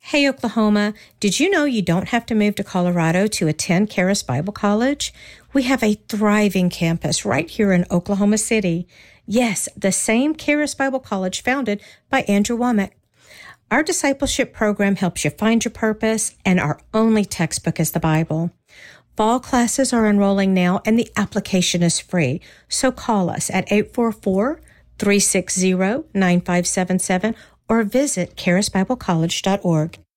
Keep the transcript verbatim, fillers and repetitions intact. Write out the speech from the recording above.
Hey, Oklahoma, did you know you don't have to move to Colorado to attend Charis Bible College? We have a thriving campus right here in Oklahoma City. Yes, the same Charis Bible College founded by Andrew Wommack. Our discipleship program helps you find your purpose, and our only textbook is the Bible. Fall classes are enrolling now, and the application is free. So call us at eight four four, three six zero, nine five seven seven or visit charis bible college dot org.